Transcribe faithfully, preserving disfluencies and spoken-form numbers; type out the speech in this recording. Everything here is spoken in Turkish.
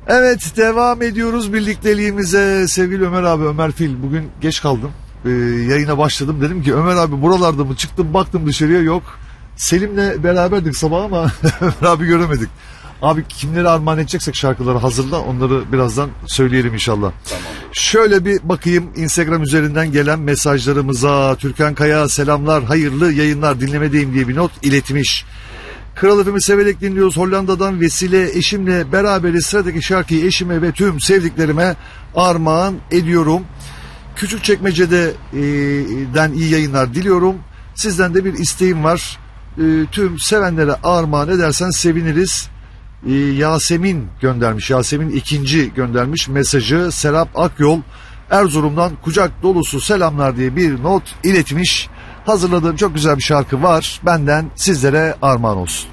Evet, devam ediyoruz birlikteliğimize. Sevgili Ömer abi, Ömer Fil, bugün geç kaldım. Ee, yayına başladım, dedim ki Ömer abi buralarda mı? Çıktım baktım dışarıya, yok. Selim'le beraberdik sabah ama Ömer abi göremedik. Abi kimleri armağan edeceksek şarkıları hazırla, onları birazdan söyleyelim inşallah. Tamam. Şöyle bir bakayım Instagram üzerinden gelen mesajlarımıza. Türkan Kaya selamlar, hayırlı yayınlar, dinlemedeyim diye bir not iletmiş. Kral F M'i severek dinliyoruz. Hollanda'dan Vesile, eşimle beraberiz. Sıradaki şarkıyı eşime ve tüm sevdiklerime armağan ediyorum. Küçükçekmece'den iyi yayınlar diliyorum. Sizden de bir isteğim var. E, tüm sevenlere armağan edersen seviniriz. E, Yasemin göndermiş. Yasemin ikinci göndermiş mesajı. Serap Akyol Erzurum'dan kucak dolusu selamlar diye bir not iletmiş. Hazırladığım çok güzel bir şarkı var. Benden sizlere armağan olsun.